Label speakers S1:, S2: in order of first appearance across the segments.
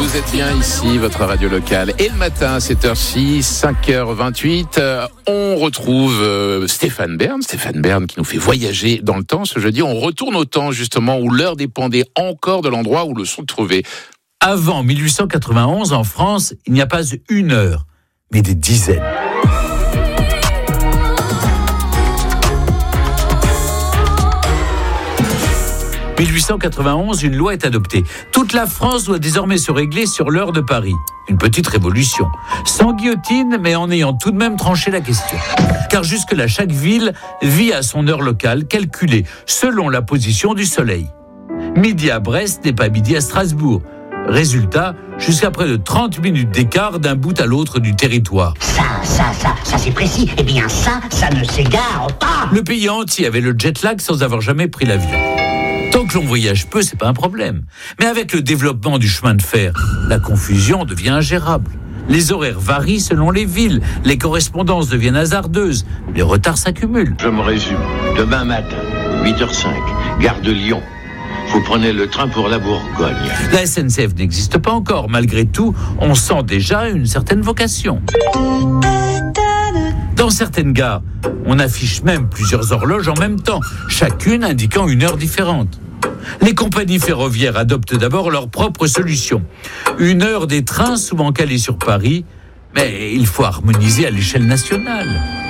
S1: vous êtes bien ici, votre radio locale. Et le matin, à cette heure-ci, 5h28, on retrouve Stéphane Bern. Stéphane Bern qui nous fait voyager dans le temps. Ce jeudi, on retourne au temps, justement, où l'heure dépendait encore de l'endroit où le son trouvait.
S2: Avant 1891, en France, il n'y a pas une heure, mais des dizaines. En 1891, une loi est adoptée. Toute la France doit désormais se régler sur l'heure de Paris. Une petite révolution. Sans guillotine, mais en ayant tout de même tranché la question. Car jusque-là, chaque ville vit à son heure locale, calculée selon la position du soleil. Midi à Brest n'est pas midi à Strasbourg. Résultat, jusqu'à près de 30 minutes d'écart d'un bout à l'autre du territoire.
S3: Ça c'est précis. Eh bien ça ne s'égare pas.
S2: Le pays entier avait le jet lag sans avoir jamais pris l'avion. Tant que l'on voyage peu, c'est pas un problème. Mais avec le développement du chemin de fer, la confusion devient ingérable. Les horaires varient selon les villes, les correspondances deviennent hasardeuses, les retards s'accumulent.
S4: Je me résume. Demain matin, 8h05, gare de Lyon. Vous prenez le train pour la Bourgogne.
S2: La SNCF n'existe pas encore. Malgré tout, on sent déjà une certaine vocation. Dans certaines gares, on affiche même plusieurs horloges en même temps, chacune indiquant une heure différente. Les compagnies ferroviaires adoptent d'abord leur propre solution. Une heure des trains souvent calés sur Paris, mais il faut harmoniser à l'échelle nationale.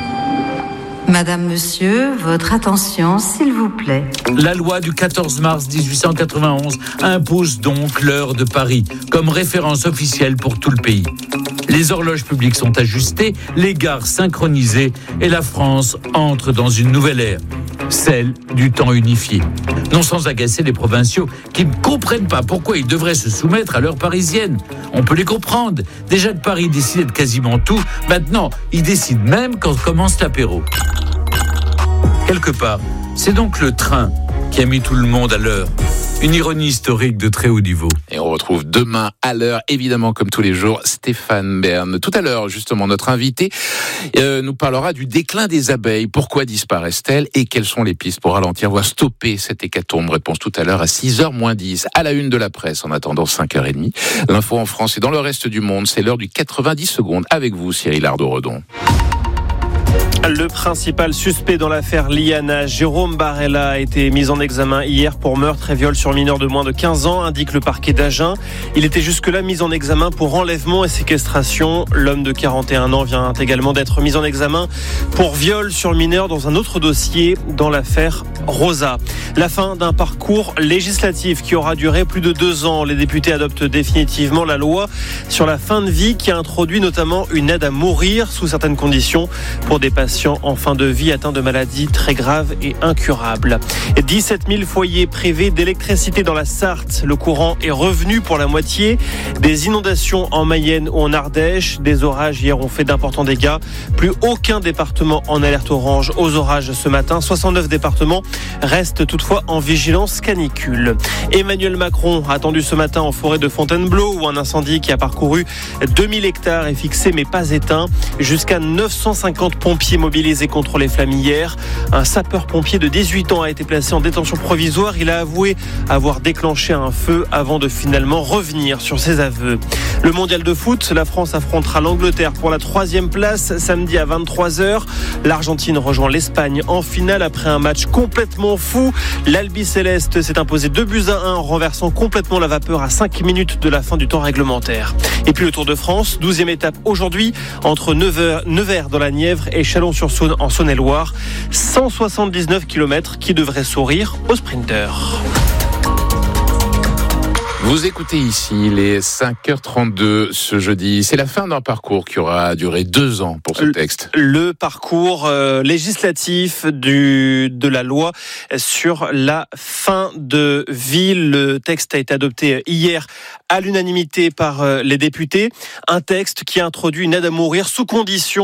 S5: Madame, monsieur, votre attention, s'il vous plaît.
S2: La loi du 14 mars 1891 impose donc l'heure de Paris comme référence officielle pour tout le pays. Les horloges publiques sont ajustées, les gares synchronisées et la France entre dans une nouvelle ère, celle du temps unifié. Non sans agacer les provinciaux qui ne comprennent pas pourquoi ils devraient se soumettre à l'heure parisienne. On peut les comprendre. Déjà que Paris décidait de quasiment tout, maintenant, ils décident même quand commence l'apéro. Quelque part, c'est donc le train qui a mis tout le monde à l'heure. Une ironie historique de très haut niveau.
S1: Et on retrouve demain à l'heure, évidemment, comme tous les jours, Stéphane Bern. Tout à l'heure, justement, notre invité nous parlera du déclin des abeilles. Pourquoi disparaissent-elles et quelles sont les pistes pour ralentir, voire stopper cette hécatombe? Réponse tout à l'heure à 6h moins 10, à la une de la presse, en attendant 5h30. L'info en France et dans le reste du monde, c'est l'heure du 90 secondes. Avec vous, Cyril Ardo-Redon.
S6: Le principal suspect dans l'affaire Liana, Jérôme Barella, a été mis en examen hier pour meurtre et viol sur mineur de moins de 15 ans, indique le parquet d'Agen. Il était jusque-là mis en examen pour enlèvement et séquestration. L'homme de 41 ans vient également d'être mis en examen pour viol sur mineur dans un autre dossier, dans l'affaire Rosa. La fin d'un parcours législatif qui aura duré plus de 2 ans. Les députés adoptent définitivement la loi sur la fin de vie qui a introduit notamment une aide à mourir sous certaines conditions pour des patients en fin de vie atteints de maladies très graves et incurables. 17 000 foyers privés d'électricité dans la Sarthe. Le courant est revenu pour la moitié. Des inondations en Mayenne ou en Ardèche. Des orages hier ont fait d'importants dégâts. Plus aucun département en alerte orange aux orages ce matin. 69 départements restent toutefois en vigilance canicule. Emmanuel Macron attendu ce matin en forêt de Fontainebleau où un incendie qui a parcouru 2000 hectares est fixé mais pas éteint. Jusqu'à 950 pompiers mobilisés contre les flammes hier. Un sapeur-pompier de 18 ans a été placé en détention provisoire. Il a avoué avoir déclenché un feu avant de finalement revenir sur ses aveux. Le mondial de foot, la France affrontera l'Angleterre pour la 3e place samedi à 23h. L'Argentine rejoint l'Espagne en finale après un match complètement fou. L'Albi Céleste s'est imposé 2-1, renversant complètement la vapeur à 5 minutes de la fin du temps réglementaire. Et puis le Tour de France, 12e étape aujourd'hui entre Nevers dans la Nièvre et Chalon-sur-Saône en Saône-et-Loire. 179 km qui devraient sourire aux sprinteurs.
S1: Vous écoutez ici les 5h32 ce jeudi. C'est la fin d'un parcours qui aura duré 2 ans pour ce texte.
S6: Le parcours législatif de la loi sur la fin de vie. Le texte a été adopté hier à l'unanimité par les députés. Un texte qui introduit une aide à mourir sous condition